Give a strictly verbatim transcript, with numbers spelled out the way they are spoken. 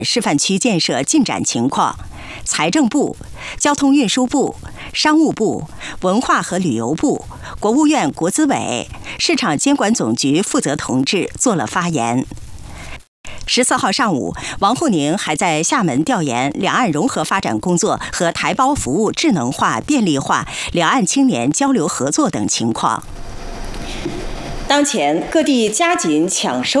示范区建设进展情况，财政部、交通运输部、商务部、文化和旅游部、国务院国资委、市场监管总局负责同志做了发言。十四号上午，王沪宁还在厦门调研两岸融合发展工作和台胞服务智能化、便利化、两岸青年交流合作等情况。当前各地加紧抢收